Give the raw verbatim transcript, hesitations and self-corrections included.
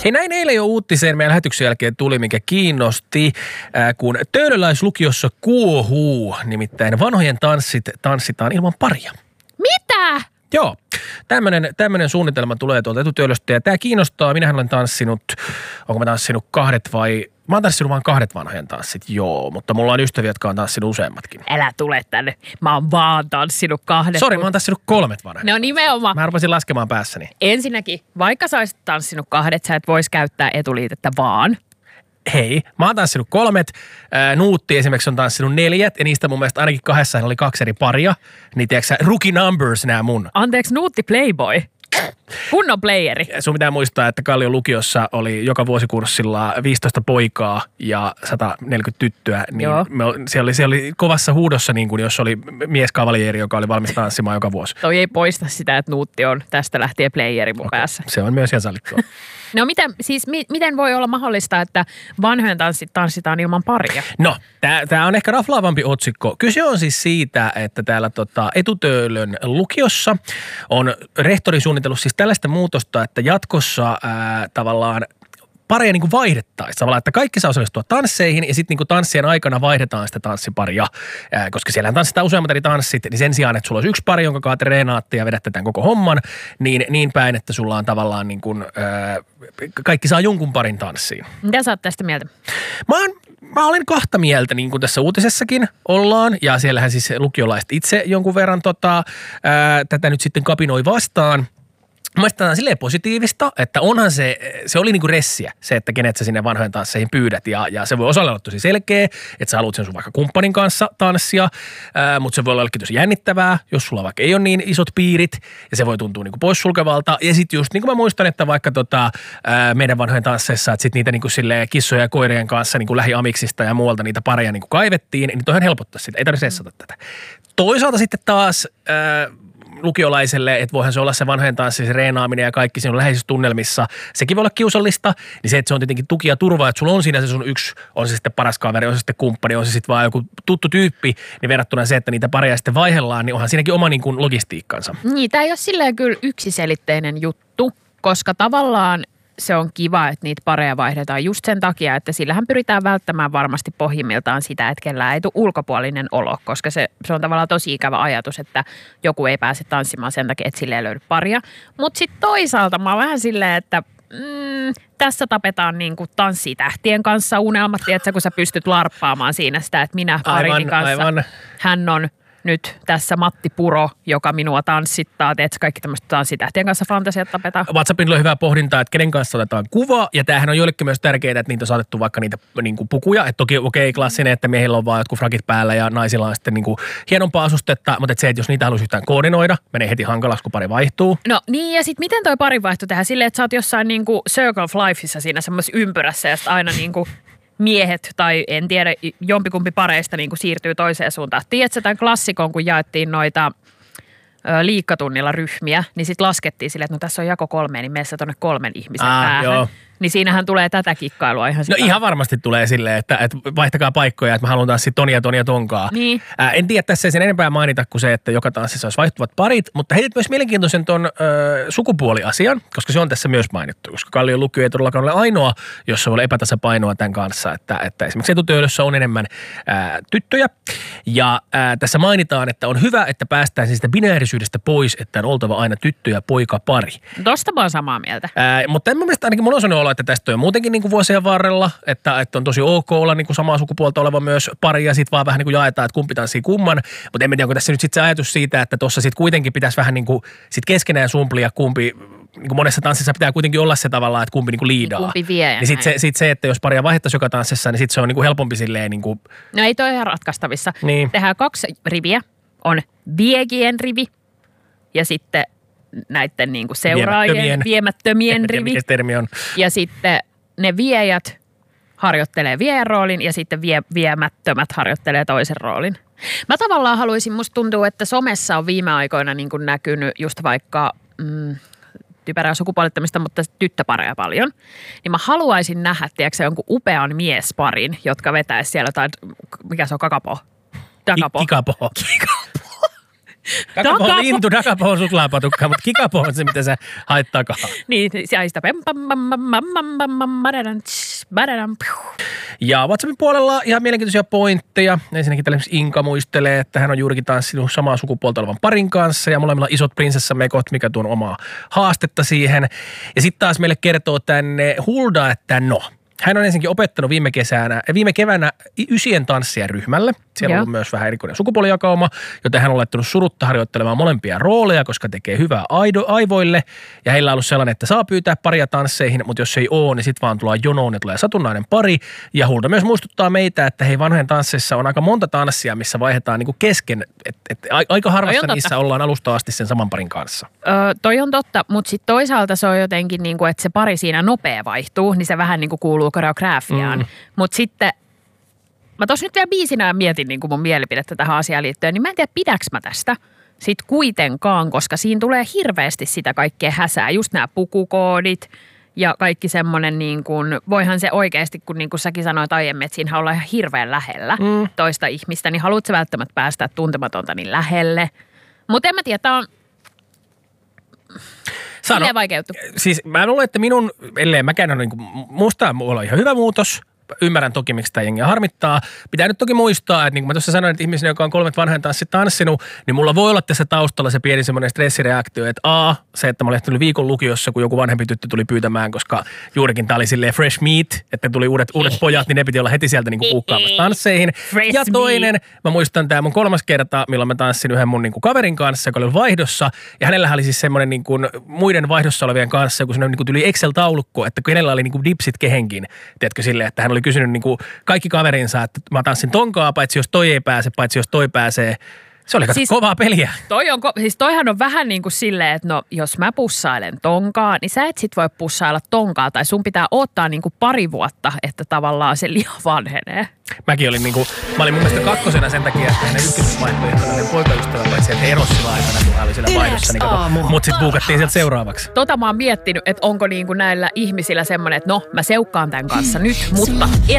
Hei, näin eilen jo uutiseen meidän lähetyksen jälkeen tuli, mikä kiinnosti, äh, kun töölöläislukiossa kuohuu, nimittäin vanhojen tanssit tanssitaan ilman paria. Mitä? Joo, tämmönen, tämmönen suunnitelma tulee tuolta Etutöölöstä ja tämä kiinnostaa. Minähän olen tanssinut, onko mä tanssinut kahdet vai, mä oon tanssinut vain kahdet vanhojen tanssit, joo, mutta mulla on ystäviä, jotka on tanssinut useammatkin. Älä tule tänne, mä oon vaan tanssinut kahdet. Sori, mä oon tanssinut kolmet vanhojen. No nimenomaan. Mä rupesin laskemaan päässäni. Ensinnäkin, vaikka sä olisit tanssinut kahdet, sä et vois käyttää etuliitettä vaan. Hei, mä oon tanssinut kolmet, ää, Nuutti esimerkiksi on tanssinut neljät ja niistä mun mielestä ainakin kahdessa oli kaksi eri paria. Niin tiedätkö rookie numbers nää mun. Anteeksi, Nuutti Playboy. Kunnon playeri. Sun pitää muistaa, että Kallion lukiossa oli joka vuosikurssilla viisitoista poikaa ja sata neljäkymmentä tyttöä. Niin me, siellä, oli, siellä oli kovassa huudossa, niin kuin jos oli mieskavalieri, joka oli valmis tanssimaan joka vuosi. Toi ei poista sitä, että Nuutti on tästä lähtien playeri mun okay. päässä. Se on myös ihan sallittua. No miten, siis mi, miten voi olla mahdollista, että vanhojen tanssit tanssitaan ilman paria? No, tämä on ehkä raflaavampi otsikko. Kyse on siis siitä, että täällä tota, Etutöölön lukiossa on rehtori suunnitellut siis tällaista muutosta, että jatkossa ää, tavallaan pareja niin kuin vaihdettaisiin. Tavallaan, että kaikki saa osallistua tansseihin ja sitten niin kuin tanssien aikana vaihdetaan sitä tanssiparia. Ää, koska siellähän tanssitaan useammat eri tanssit, niin sen sijaan, että sulla olisi yksi pari, jonka kanssa treenaatte ja vedätte tämän koko homman, niin niin päin, että sulla on tavallaan niin kuin, ää, kaikki saa jonkun parin tanssiin. Mitä sä oot tästä mieltä? Mä oon Mä olen kahta mieltä, niin kuin tässä uutisessakin ollaan, ja siellähän siis lukiolaiset itse jonkun verran tota, ää, tätä nyt sitten kapinoi vastaan. Mielestäni tämä on silleen positiivista, että onhan se, se oli niinku ressiä, se, että kenet sä sinne vanhojen tansseihin pyydät. Ja, ja se voi osalle olla tosi selkeä, että sä haluat sen sun vaikka kumppanin kanssa tanssia, ää, mutta se voi olla tosi jännittävää, jos sulla vaikka ei ole niin isot piirit. Ja se voi tuntua niinku poissulkevalta. Ja sitten just niin kuin mä muistan, että vaikka tota, ää, meidän vanhojen tansseissa, että sitten niitä niinku silleen kissoja ja koirien kanssa niinku lähiamiksista ja muualta niitä pareja niinku kaivettiin, niin toihan helpottaa sitä. Ei tarvitse sessata tätä. Toisaalta sitten taas Ää, lukiolaiselle, että voihan se olla se vanhojen tanssi, se reenaaminen ja kaikki siinä läheisissä tunnelmissa. Sekin voi olla kiusallista, niin se, että se on tietenkin tuki ja turva, että sulla on siinä se sun yksi, on se sitten paras kaveri, on se sitten kumppani, on se sitten vaan joku tuttu tyyppi, niin verrattuna se, että niitä pareja sitten vaihdellaan, niin onhan siinäkin oma niin kuin logistiikkansa. Niin, tämä ei ole silleen kyllä yksiselitteinen juttu, koska tavallaan se on kiva, että niitä pareja vaihdetaan just sen takia, että sillähän pyritään välttämään varmasti pohjimmiltaan sitä, että kellään ei tule ulkopuolinen olo, koska se, se on tavallaan tosi ikävä ajatus, että joku ei pääse tanssimaan sen takia, että sille ei löydy paria. Mutta sitten toisaalta mä oon vähän silleen, että mm, tässä tapetaan niinku tanssitähtien kanssa unelmat, tiedätkö, kun sä pystyt larppaamaan siinä sitä, että minä parini kanssa, aivan. Hän on nyt tässä Matti Puro, joka minua tanssittaa. Teet kaikki tämmöistä tanssitähtien kanssa fantasiat tapetaan. WhatsAppilla on hyvää pohdintaa, että kenen kanssa otetaan kuva. Ja tämähän on joillekin myös tärkeää, että niitä on saatettu vaikka niitä niin kuin pukuja. Että toki okei, okay, klassinen, että miehillä on vaan jotkut frakit päällä ja naisilla on sitten niin kuin hienompaa asustetta. Mutta että se, että jos niitä haluaisi yhtään koordinoida, menee heti hankalaksi, kun pari vaihtuu. No niin, ja sitten miten toi pari vaihtuu tehdään silleen, että sä oot jossain niin kuin Circle of Lifeissa siinä semmoisessa ympyrässä ja aina niin kuin miehet tai en tiedä, jompikumpi pareista niin kuin siirtyy toiseen suuntaan. Tiedätkö tämän klassikon, kun jaettiin noita ö, liikkatunnilla ryhmiä, niin sitten laskettiin silleen, että no tässä on jako kolmeen, niin mene sä tuonne kolmen ihmisen ah, päähän. Joo. Niin siinähän tulee tätä kikkailua ihan sitä. No ihan varmasti tulee silleen, että, että vaihtakaa paikkoja, että mä haluan tanssia tonia, tonia, tonkaa. Niin. Ää, en tiedä, tässä ei sen enempää mainita kuin se, että joka tanssissa olisi vaihtuvat parit, mutta heität myös mielenkiintoisen ton ö, sukupuoliasian, koska se on tässä myös mainittu, koska Kallion lukio ei todellakaan ole ainoa, jossa voi olla epätasapainoa tämän kanssa, että, että esimerkiksi Etutöölössä on enemmän ää, tyttöjä. Ja ää, tässä mainitaan, että on hyvä, että päästään siitä binäärisyydestä pois, että on oltava aina tyttö ja poika pari. Tosta mä oon samaa mieltä. Ää, mutta en mä mielestä ainakin mulla on sellainen olo, että tästä on muutenkin niin kuin vuosien varrella, että, että on tosi ok olla niin kuin samaa sukupuolta oleva myös pari ja sitten vaan vähän niin kuin jaetaan, että kumpi tanssii kumman. Mutta en tiedä, onko tässä nyt sitten se ajatus siitä, että tuossa sitten kuitenkin pitäisi vähän niin kuin sit keskenään sumplia, kumpi, niin kuin monessa tanssissa pitää kuitenkin olla se tavallaan, että kumpi niin kuin liidaa. Kumpi vie. Niin sitten se, sit se, että jos paria vaihdettaisiin joka tanssissa, niin sitten se on niin kuin helpompi silleen niin kuin. No ei toi ihan ratkaistavissa. Niin. Tehdään kaksi riviä. On viegien rivi ja sitten näiden niin kuin seuraajien, Viemättömien. viemättömien rivi. Mikä termi on? Ja sitten ne viejät harjoittelee viejän roolin ja sitten vie, viemättömät harjoittelee toisen roolin. Mä tavallaan haluaisin, musta tuntuu, että somessa on viime aikoina niin kuin näkynyt just vaikka mm, typerää sukupuolittamista, mutta tyttöpareja paljon. Niin mä haluaisin nähdä, tiedätkö, jonkun upean miesparin, jotka vetäisi siellä jotain, mikä se on, kakapo? Dakapo. Kikapo. Kikapo. Kakapo on Dakapo. lintu, Dakapo on suklaapatukka, mutta Kikapo on se, mitä sä hait takaa. Niin, sijaista. Pem, pam, pam, pam, pam, pam, pam, pam, badadan, tss, badadan, piu. Ja WhatsAppin puolella ihan mielenkiintoisia pointteja. Ensinnäkin tällä Inka muistelee, että hän on juurikin tanssinut samaa sukupuolta olevan parin kanssa ja molemmilla isot prinsessamekot, mikä tuon omaa haastetta siihen. Ja sitten taas meille kertoo tänne Hulda, että no, hän on ensinnäkin opettanut viime kesänä, viime keväänä ysien tanssia ryhmälle. Siellä on Joo. ollut myös vähän erikoinen sukupuolijakauma, joten hän on laittanut surutta harjoittelemaan molempia rooleja, koska tekee hyvää aido, aivoille. Ja heillä on ollut sellainen, että saa pyytää paria tansseihin, mutta jos ei ole, niin sitten vaan tulee jonoon ja tulee satunnainen pari. Ja Hulda myös muistuttaa meitä, että hei, vanhojen tansseissa on aika monta tanssia, missä vaihdetaan niinku kesken. Et, et, aika harvassa niissä ollaan alusta asti sen saman parin kanssa. Öö, toi on totta, mutta sitten toisaalta se on jotenkin niin kuin, että se pari siinä nopea vaihtuu, niin se vähän niin kuin kuuluu koreografiaan. Mm. Mutta sitten, mä tuossa nyt vielä biisinä mietin niin kuin mun mielipidettä tähän asiaan liittyen, niin mä en tiedä pidäks mä tästä sit kuitenkaan, koska siinä tulee hirveästi sitä kaikkea häsää, just nämä pukukoodit ja kaikki semmoinen niin kuin, voihan se oikeasti, kun niin kuin säkin sanoit aiemmin, että siinä ollaan ihan hirveän lähellä mm. toista ihmistä, niin haluatko sä välttämättä päästä tuntematonta niin lähelle? Mutta en mä tiedä, tää on Sano, vaikea juttu. Siis mä luulen, että minun, ellei mäkään ole, niin kuin, musta mulla on ihan hyvä muutos. Ymmärrän toki, miksi tämä jengiä harmittaa. Pitää nyt toki muistaa, että niin kuin mä tuossa sanoin, että ihmisenä, joka on kolmet vanhan tanssit tanssinut, niin mulla voi olla tässä taustalla se pieni semmoinen stressireaktio, että a, se, että mä olin ehtinyt viikon lukiossa, kun joku vanhempi tyttö tuli pyytämään, koska juurikin tää oli silleen fresh meat, että tuli uudet, uudet pojat, niin ne piti olla heti sieltä niin kuin puukkaamassa tansseihin. Fresh ja toinen, mä muistan tää mun kolmas kerta, milloin mä tanssin yhden mun niin kuin kaverin kanssa, joka oli vaihdossa, ja hänellä oli siis semmoinen niin kuin muiden vaihdossa olevien kanssa joku semmoinen niin kuin tuli Excel-taulukko, että kenellä oli niin kuin dipsit kehenkin, tiedätkö silleen, että hän oli kysynyt niin kuin kaikki kaverinsa, että mä tanssin tonkaa, paitsi jos toi ei pääse, paitsi jos toi pääsee. Se oli siis, kovaa peliä. Toi on, siis toihan on vähän niin kuin silleen, että no jos mä pussailen tonkaa, niin sä et sit voi pussailla tonkaa tai sun pitää odottaa niin kuin pari vuotta, että tavallaan se liha vanhenee. Mäkin olin niinku, mä olin mun mielestä kakkosena sen takia, että hänen ykkösvaihtoehtona hänen poikaystävä, paitsi että he erosi sillä aikana, kun hän oli siellä vaihdossa, niin kato, mut sit buukattiin sieltä seuraavaksi. Tota mä oon miettinyt, että onko niin kuin näillä ihmisillä semmoinen, että no mä seukkaan tämän kanssa nyt, mutta